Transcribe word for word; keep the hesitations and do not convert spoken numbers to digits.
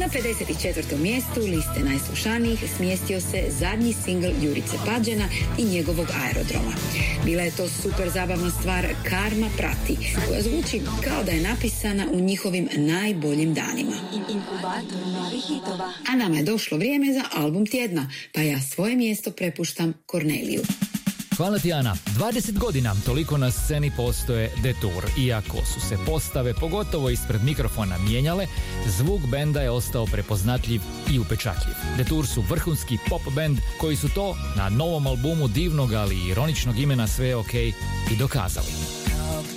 Na pedeset četvrtom mjestu liste najslušanijih smjestio se zadnji singl Jurice Pađena i njegovog Aerodroma. Bila je to super zabavna stvar Karma prati, koja zvuči kao da je napisana u njihovim najboljim danima. A nama je došlo vrijeme za album tjedna, pa ja svoje mjesto prepuštam Korneliju. Hvala ti, Ana. dvadeset godina toliko na sceni postoje Detour. Iako su se postave, pogotovo ispred mikrofona, mijenjale, zvuk benda je ostao prepoznatljiv i upečatljiv. Detour su vrhunski pop bend koji su to na novom albumu divnog, ali ironičnog imena Sve je okej i dokazali.